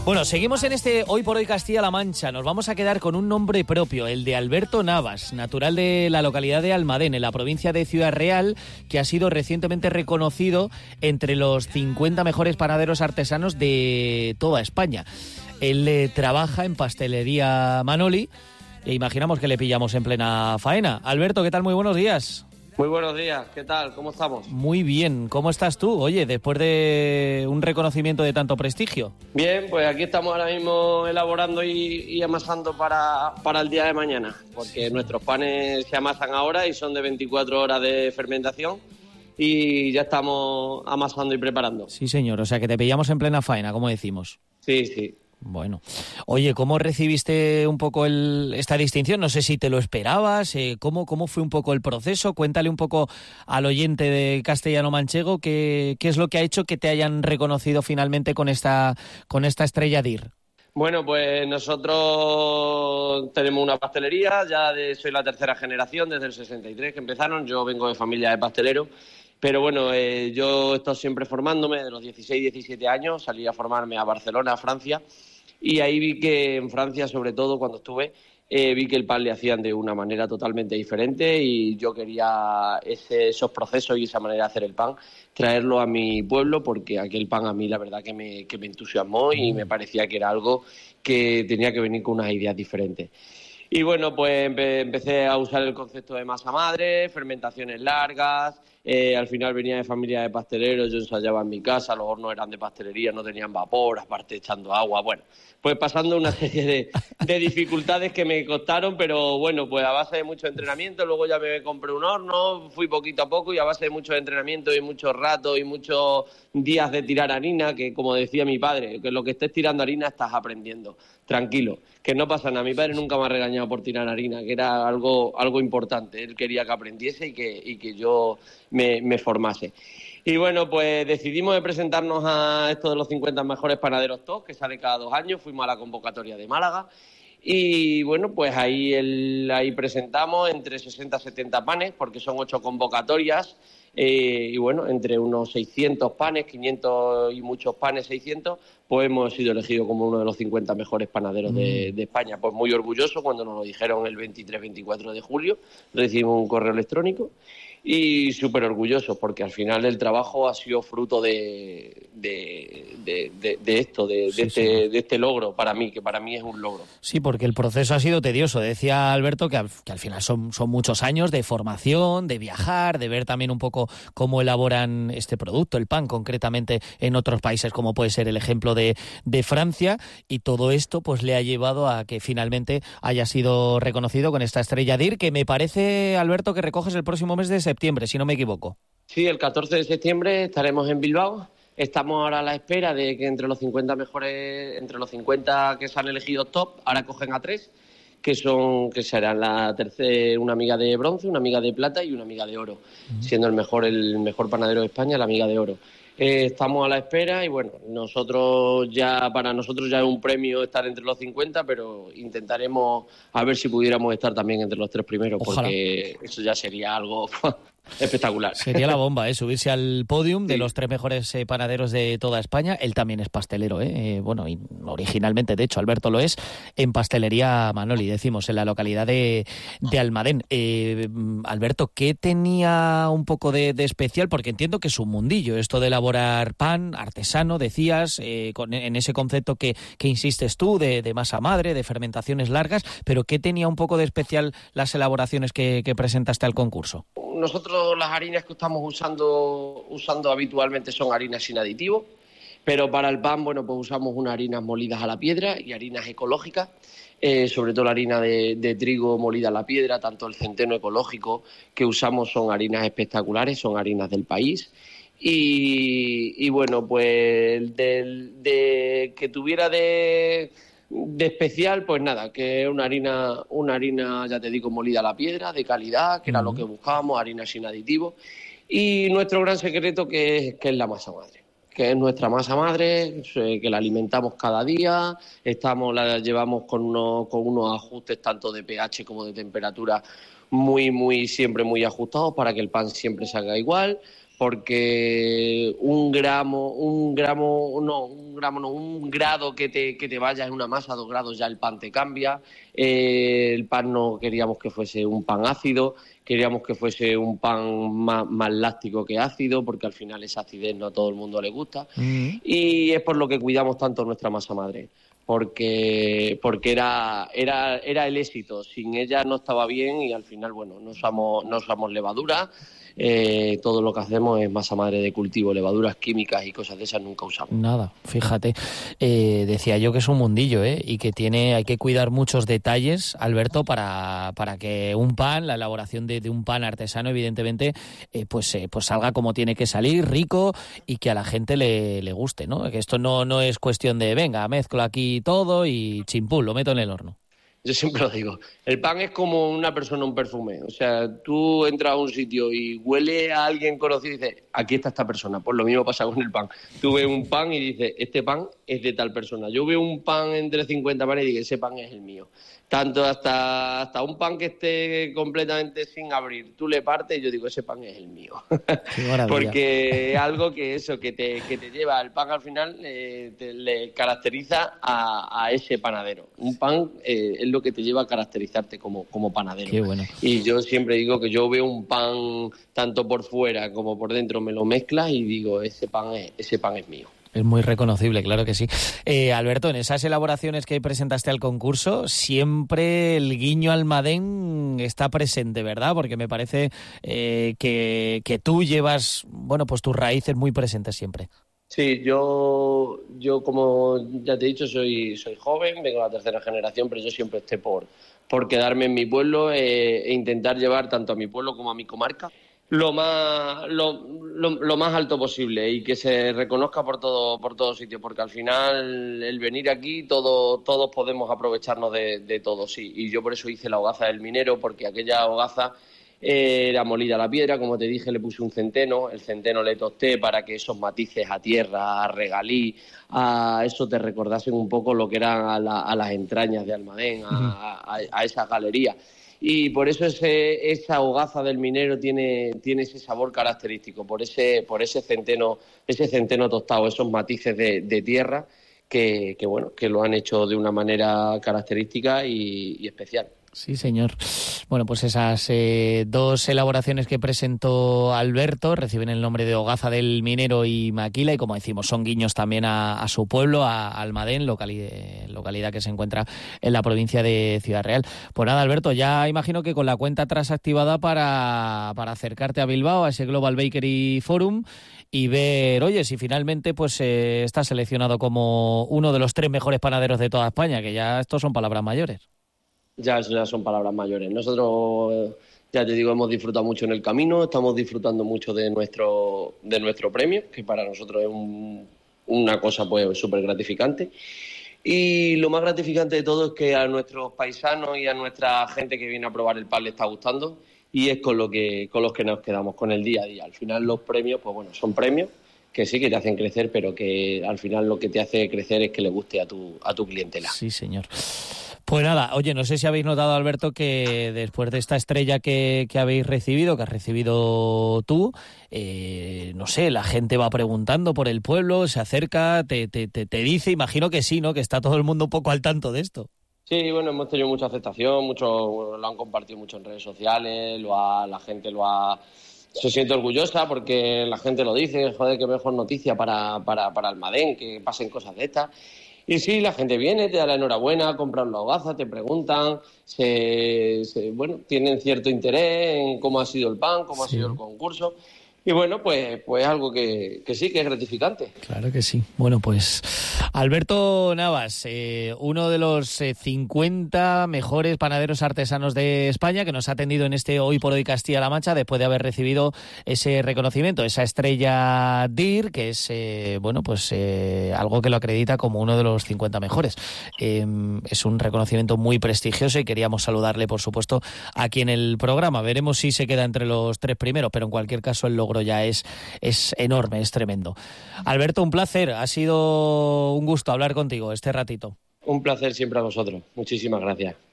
Bueno, seguimos en este Hoy por Hoy Castilla-La Mancha. Nos vamos a quedar con un nombre propio, el de Alberto Navas, natural de la localidad de Almadén, en la provincia de Ciudad Real, que ha sido recientemente reconocido entre los 50 mejores panaderos artesanos de toda España. Él trabaja en Pastelería Manoli e imaginamos que le pillamos en plena faena. Alberto, ¿qué tal? Muy buenos días. Muy buenos días, ¿qué tal? ¿Cómo estamos? Muy bien, ¿cómo estás tú? Oye, después de un reconocimiento de tanto prestigio. Bien, pues aquí estamos ahora mismo elaborando y amasando para el día de mañana, porque nuestros panes se amasan ahora y son de 24 horas de fermentación y ya estamos amasando y preparando. Sí, señor, o sea que te pillamos en plena faena, como decimos. Sí, sí. Bueno, oye, ¿cómo recibiste un poco esta distinción? No sé si te lo esperabas, ¿cómo fue un poco el proceso? Cuéntale un poco al oyente de Castellano Manchego qué es lo que ha hecho que te hayan reconocido finalmente con esta estrella DIR. Bueno, pues nosotros tenemos una pastelería, soy la tercera generación, desde el 63 que empezaron, yo vengo de familia de pasteleros. Pero bueno, yo he estado siempre formándome, de los 16, 17 años, salí a formarme a Barcelona, a Francia, y ahí vi que en Francia, sobre todo cuando estuve, vi que el pan le hacían de una manera totalmente diferente y yo quería esos procesos y esa manera de hacer el pan, traerlo a mi pueblo, porque aquel pan a mí la verdad que me entusiasmó y me parecía que era algo que tenía que venir con unas ideas diferentes. Y bueno, pues empecé a usar el concepto de masa madre, fermentaciones largas. Al final venía de familia de pasteleros, yo ensayaba en mi casa, los hornos eran de pastelería, no tenían vapor, aparte echando agua. Bueno, pues pasando una serie de dificultades que me costaron, pero bueno, pues a base de mucho entrenamiento, luego ya me compré un horno, fui poquito a poco y a base de mucho entrenamiento y muchos ratos y muchos días de tirar harina, que como decía mi padre, que lo que estés tirando harina estás aprendiendo. Tranquilo, que no pasa nada. Mi padre nunca me ha regañado por tirar harina, que era algo importante. Él quería que aprendiese y que yo me formase. Y bueno, pues decidimos de presentarnos a esto de los 50 mejores panaderos top, que sale cada 2 años. Fuimos a la convocatoria de Málaga. Y bueno, pues ahí presentamos entre 60 y 70 panes, porque son 8 convocatorias. Y bueno, entre unos 600 panes, 500 y muchos panes, 600, pues hemos sido elegidos como uno de los 50 mejores panaderos de España. Pues muy orgulloso cuando nos lo dijeron el 23-24 de julio, recibimos un correo electrónico y súper orgulloso porque al final el trabajo ha sido fruto de este logro para mí, que para mí es un logro. Sí, porque el proceso ha sido tedioso. Decía Alberto que al final son muchos años de formación, de viajar, de ver también un poco cómo elaboran este producto, el pan, concretamente en otros países, como puede ser el ejemplo de Francia, y todo esto pues le ha llevado a que finalmente haya sido reconocido con esta estrella DIR, que me parece, Alberto, que recoges el próximo mes de septiembre, si no me equivoco. Sí, el 14 de septiembre estaremos en Bilbao. Estamos ahora a la espera de que entre los 50 mejores, entre los 50 que se han elegido top, ahora cogen a 3, que serán la tercera, una amiga de bronce, una amiga de plata y una amiga de oro, siendo el mejor panadero de España, la amiga de oro. Estamos a la espera y bueno, para nosotros ya es un premio estar entre los 50, pero intentaremos a ver si pudiéramos estar también entre los 3 primeros. Ojalá. Porque eso ya sería algo espectacular. Sería la bomba, subirse al podium de los 3 mejores panaderos de toda España. Él también es pastelero, bueno, y originalmente, de hecho, Alberto lo es, en Pastelería Manoli, decimos, en la localidad de Almadén. Alberto, ¿qué tenía un poco de especial? Porque entiendo que es un mundillo esto de elaborar pan artesano, decías, en ese concepto que insistes tú, de masa madre, de fermentaciones largas, pero ¿qué tenía un poco de especial las elaboraciones que presentaste al concurso? Nosotros las harinas que estamos usando habitualmente son harinas sin aditivos, pero para el pan, bueno, pues usamos unas harinas molidas a la piedra y harinas ecológicas, sobre todo la harina de trigo molida a la piedra, tanto el centeno ecológico que usamos son harinas espectaculares, son harinas del país. Y bueno, pues que tuviera de especial, pues nada, que es una harina, ya te digo, molida a la piedra, de calidad, que era lo que buscábamos, harina sin aditivos. Y nuestro gran secreto que es la masa madre, que es nuestra masa madre, que la alimentamos cada día, la llevamos con unos ajustes tanto de pH como de temperatura siempre muy ajustados para que el pan siempre salga igual. porque un grado que te vaya es una masa, 2 grados ya el pan te cambia. El pan no queríamos que fuese un pan ácido, queríamos que fuese un pan más láctico que ácido, porque al final esa acidez no a todo el mundo le gusta. Y es por lo que cuidamos tanto nuestra masa madre, porque era el éxito. Sin ella no estaba bien y al final, bueno, no usamos levadura. Todo lo que hacemos es masa madre de cultivo, levaduras químicas y cosas de esas nunca usamos. Nada, fíjate. Decía yo que es un mundillo, y que hay que cuidar muchos detalles, Alberto, para que un pan, la elaboración de un pan artesano, evidentemente, pues salga como tiene que salir, rico, y que a la gente le guste, ¿no? Que esto no es cuestión de, venga, mezclo aquí todo y chimpún, lo meto en el horno. Yo siempre lo digo, el pan es como una persona, un perfume. O sea, tú entras a un sitio y huele a alguien conocido y dices, aquí está esta persona. Pues lo mismo pasa con el pan. Tú ves un pan y dices, este pan es de tal persona. Yo veo un pan entre 50 panes y digo, ese pan es el mío. Tanto hasta un pan que esté completamente sin abrir, tú le partes y yo digo, ese pan es el mío. Porque algo que te lleva, el pan al final le caracteriza a ese panadero. Un pan es lo que te lleva a caracterizarte como panadero. Qué bueno. Y yo siempre digo que yo veo un pan tanto por fuera como por dentro, me lo mezclas y digo, ese pan es mío. Es muy reconocible, claro que sí. Alberto, en esas elaboraciones que presentaste al concurso, siempre el guiño Almadén está presente, ¿verdad? Porque me parece que tú llevas, bueno, pues tus raíces muy presentes siempre. Sí, yo como ya te he dicho, soy joven, vengo de la 3ª generación, pero yo siempre esté por quedarme en mi pueblo e intentar llevar tanto a mi pueblo como a mi comarca lo más alto posible y que se reconozca por todo sitio, porque al final el venir aquí todos podemos aprovecharnos de todo, sí. Y yo por eso hice la hogaza del minero, porque aquella hogaza era molida la piedra, como te dije, le puse un centeno, el centeno le tosté para que esos matices a tierra, a regalí, a eso te recordasen un poco lo que eran a las entrañas de Almadén, a esa galería. Y por eso esa hogaza del minero tiene ese sabor característico, por ese centeno tostado, esos matices de tierra que lo han hecho de una manera característica y especial. Sí, señor. Bueno, pues esas 2 elaboraciones que presentó Alberto reciben el nombre de Hogaza del Minero y Maquila, y como decimos, son guiños también a su pueblo, a Almadén, localidad que se encuentra en la provincia de Ciudad Real. Pues nada, Alberto, ya imagino que con la cuenta atrás activada para acercarte a Bilbao, a ese Global Bakery Forum, y ver, oye, si finalmente pues estás seleccionado como uno de los 3 mejores panaderos de toda España, que ya estos son palabras mayores. Ya son palabras mayores. Nosotros, ya te digo, hemos disfrutado mucho en el camino, estamos disfrutando mucho de nuestro premio, que para nosotros es una cosa pues súper gratificante. Y lo más gratificante de todo es que a nuestros paisanos y a nuestra gente que viene a probar el pan le está gustando, y es con los que nos quedamos, con el día a día. Al final los premios, pues bueno, son premios que sí que te hacen crecer, pero que al final lo que te hace crecer es que le guste a tu clientela. Sí, señor. Pues nada, oye, no sé si habéis notado, Alberto, que después de esta estrella que habéis recibido, que has recibido tú, no sé, la gente va preguntando por el pueblo, se acerca, te dice, imagino que sí, ¿no? Que está todo el mundo un poco al tanto de esto. Sí, bueno, hemos tenido mucha aceptación, lo han compartido mucho en redes sociales, la gente se siente orgullosa porque la gente lo dice, joder, qué mejor noticia para Almadén, que pasen cosas de estas. Y sí, la gente viene, te da la enhorabuena, compran la hogaza, te preguntan, tienen cierto interés en cómo ha sido el pan, cómo ha sido el concurso. Y bueno, pues algo que sí, que es gratificante. Claro que sí. Bueno, pues Alberto Navas, uno de los 50 mejores panaderos artesanos de España, que nos ha atendido en este Hoy por Hoy Castilla-La Mancha, después de haber recibido ese reconocimiento, esa estrella DIR, que es algo que lo acredita como uno de los 50 mejores. Es un reconocimiento muy prestigioso y queríamos saludarle, por supuesto, aquí en el programa. Veremos si se queda entre los 3 primeros, pero en cualquier caso el logro ya es enorme, es tremendo. Alberto, un placer, ha sido un gusto hablar contigo este ratito. Un placer siempre a vosotros, muchísimas gracias.